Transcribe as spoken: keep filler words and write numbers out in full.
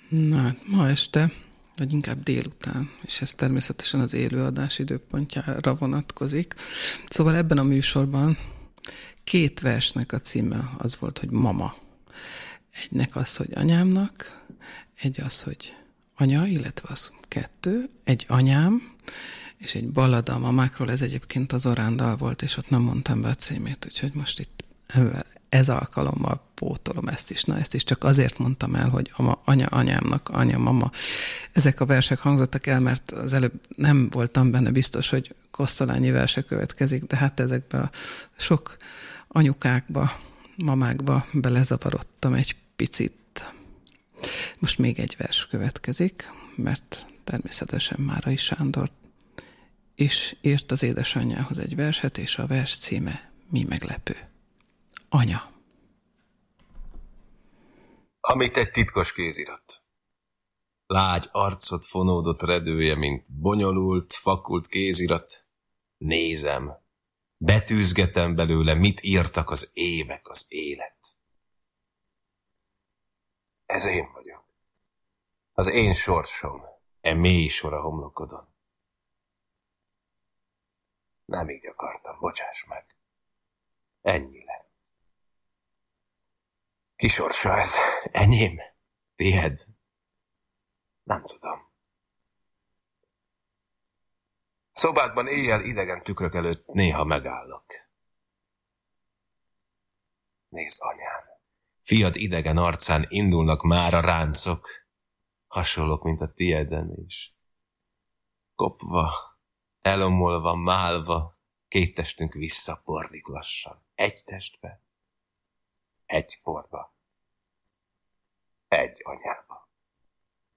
Na, hát ma este, vagy inkább délután, és ez természetesen az élőadás időpontjára vonatkozik. Szóval ebben a műsorban két versnek a címe az volt, hogy Mama. Egynek az, hogy anyámnak, egy az, hogy anya, illetve az kettő, egy anyám, és egy ballada a mamákról, ez egyébként az Orándal volt, és ott nem mondtam be a címét, úgyhogy most itt ez alkalommal pótolom ezt is. Na, ezt is csak azért mondtam el, hogy ama, anya anyámnak, anya mama. Ezek a versek hangzottak el, mert az előbb nem voltam benne biztos, hogy Kosztolányi verse következik, de hát ezekbe a sok anyukákba, mamákba belezavarodtam egy picit. Most még egy vers következik, mert természetesen Márai Sándor is írt az édesanyjához egy verset, és a vers címe Mi meglepő. Anya. Amit egy titkos kézirat. Lágy arcot fonódott redője, mint bonyolult, fakult kézirat. Nézem, betűzgetem belőle, mit írtak az évek, az élet. Ez én vagyok. Az én sorsom, e mély sor a homlokodon. Nem így akartam, bocsáss meg. Ennyi lett. Ki sorsa ez? Enyém? Tied? Nem tudom. Szobádban éjjel idegen tükrök előtt néha megállok. Nézd, anyám, fiad idegen arcán indulnak már a ráncok, hasonlók, mint a tieden is. Kopva, elomolva, málva, két testünk visszaporlik lassan. Egy testbe, egy porba, egy anyába.